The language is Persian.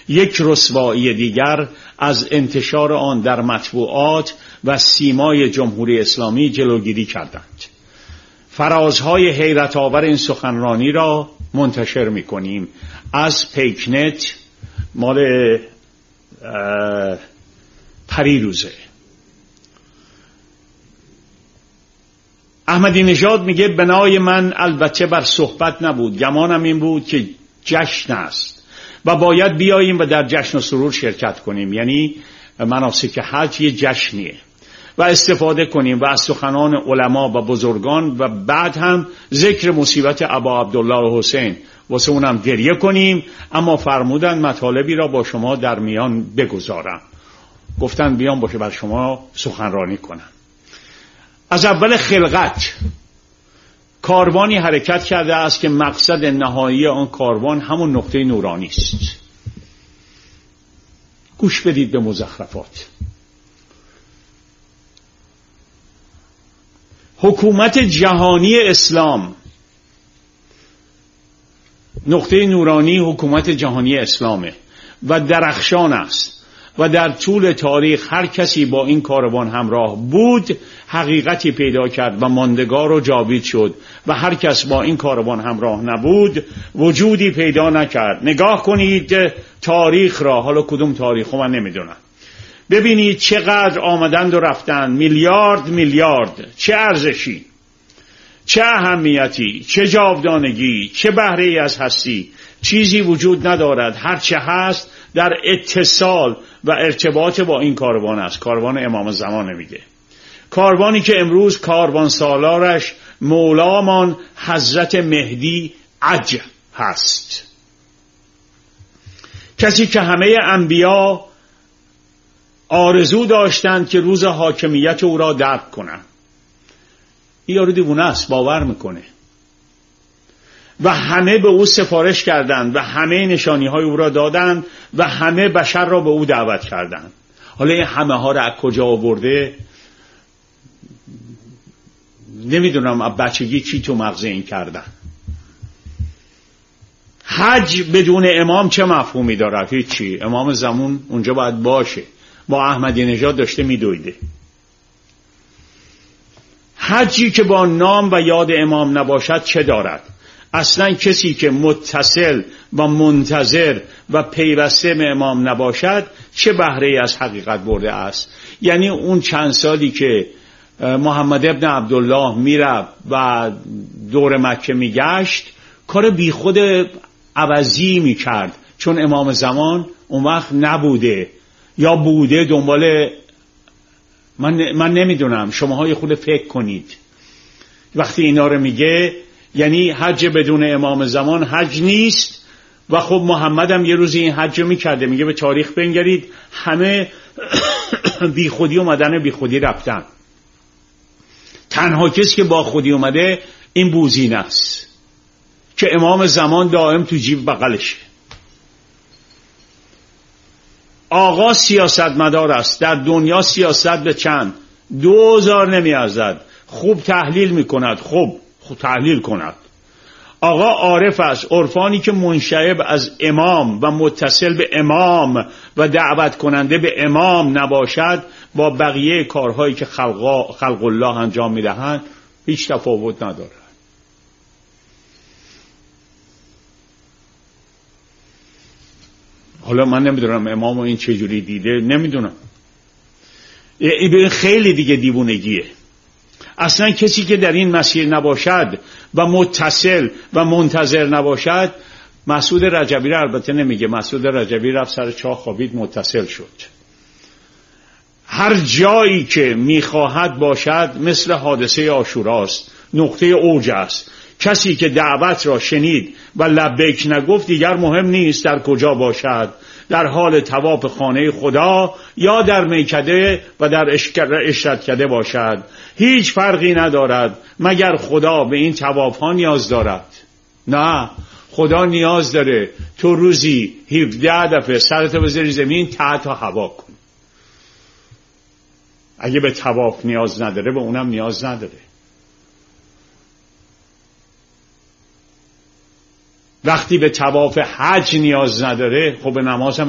یک رسوایی دیگر از انتشار آن در مطبوعات و سیمای جمهوری اسلامی جلوگیری کردند. فرازهای حیرت آور این سخنرانی را منتشر می‌کنیم از پیکنت مال پریروزه. احمدی نژاد میگه بنای من البته بر صحبت نبود، گمانم این بود که جشن است و باید بیاییم و در جشن و سرور شرکت کنیم، یعنی مناسک حج یه جشنیه، و استفاده کنیم و از سخنان علما و بزرگان و بعد هم ذکر مصیبت ابا عبدالله حسین واسه اونم گریه کنیم. اما فرمودن مطالبی را با شما در میان بگذارم. گفتن بیان باشه بر شما سخنرانی کنم. از اول خلقت کاروانی حرکت کرده است که مقصد نهایی آن کاروان همون نقطه نورانی است. گوش بدید به مزخرفات. حکومت جهانی اسلام، نقطه نورانی حکومت جهانی اسلامه و درخشان است و در طول تاریخ هر کسی با این کاروان همراه بود حقیقتی پیدا کرد و ماندگار و جاوید شد و هر کس با این کاروان همراه نبود وجودی پیدا نکرد. نگاه کنید تاریخ را، حالا کدوم تاریخ من نمیدونم، ببینید چقدر آمدند و رفتند، میلیارد، چه ارزشی، چه اهمیتی، چه جاودانگی، چه بهره ای از هستی. چیزی وجود ندارد، هر چه هست در اتصال و ارتباط با این کاروان است. کاروان امام زمان میگه، کاروانی که امروز کاروان سالارش مولامان حضرت مهدی عج هست، کسی که همه انبیا آرزو داشتند که روز حاکمیت او را درک کنند. این یارو دیوونه است، باور میکنه و همه به او سفارش کردند و همه نشانی‌های او را دادند و همه بشر را به او دعوت کردند. حالا این همه ها را از کجا آورده نمیدونم، از بچگی چی تو مغز این کردن. حج بدون امام چه مفهومی داره؟ هیچی. امام زمان اونجا باید باشه. با احمدی نژاد داشته میدویده. حجی که با نام و یاد امام نباشد چه دارد؟ اصلا کسی که متصل و منتظر و پیوسته به امام نباشد چه بهره‌ای از حقیقت برده است؟ یعنی اون چند سالی که محمد ابن عبدالله میره و دور مکه میگشت کار بیخود عوضی میکرد، چون امام زمان اون وقت نبوده یا بوده دنبال من نمیدونم، شماها یه خود فکر کنید وقتی اینا رو میگه. یعنی حج بدون امام زمان حج نیست و خب محمد هم یه روزی این حج رو میکرده. میگه به تاریخ بنگرید همه بی خودی اومدن و بی خودی رفتن. تنها کسی که با خودی اومده این بوزین است که امام زمان دائم تو جیب بغلشه. آقا سیاستمدار است، در دنیا سیاست به چند 2000 نمیارزد. خوب تحلیل میکند، خوب تحلیل کند. آقا عارف است، عرفانی که منشعب از امام و متصل به امام و دعوت کننده به امام نباشد با بقیه کارهایی که خلق الله انجام میدهند هیچ تفاوت ندارد. حالا من نمیدونم امام این چجوری دیده، نمیدونم. این خیلی دیگه دیوونگیه. اصلا کسی که در این مسیر نباشد و متصل و منتظر نباشد، مسعود رجبی را البته نمیگه، مسعود رجبی رفت سر چاه خوابید متصل شد. هر جایی که میخواهد باشد مثل حادثه عاشوراست، نقطه اوج است. کسی که دعوت را شنید و لبیک نگفت دیگر مهم نیست در کجا باشد، در حال طواف خانه خدا یا در میکده و در اشرتکده باشد، هیچ فرقی ندارد مگر خدا به این طواف ها نیاز دارد. نه، خدا نیاز داره تو روزی 17 دفعه سرتو بذاری زمین تحت هوا کن. اگه به طواف نیاز نداره به اونم نیاز نداره. وقتی به طواف حج نیاز نداره خب به نماز هم